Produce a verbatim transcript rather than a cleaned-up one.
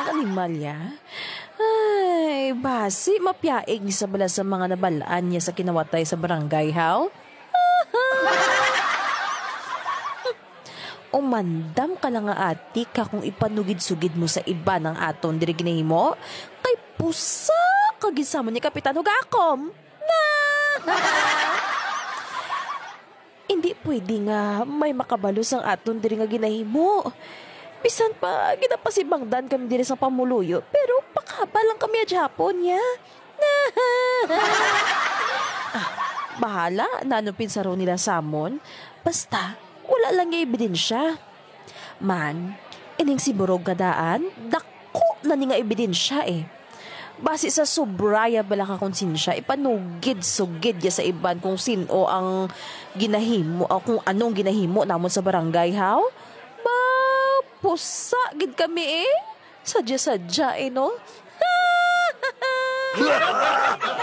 Animalya? Ay, basi mapyaig ni sa bala sa mga nabalaan niya sa kinawatay sa barangay, haw? Umandam ka lang nga ati ka kung ipanugid-sugid mo sa iba ng aton diri ginahimo kay pusa kagisamo ni Kapitan Hugakom. Na! Hindi pwede nga may makabalo sang aton diri nga ginahimo. Bisan pa ginapasibangdan kami diri sa pamuluyo pero pakaba lang kami at Japon niya. Ah, bahala nanupin sa ro nila samon. Basta wala lang nga ebidensya. Man, ining si Burog kadaan, dako na ni nga ebidensya eh. Base sa sobraya bala ka konsensya, ipanugid-sugid ya sa iban kung sino ang ginahimo o kung anong ginahimo namon sa barangay, haw? Ba, pusa, gid kami eh. Sadya-sadya eh, no?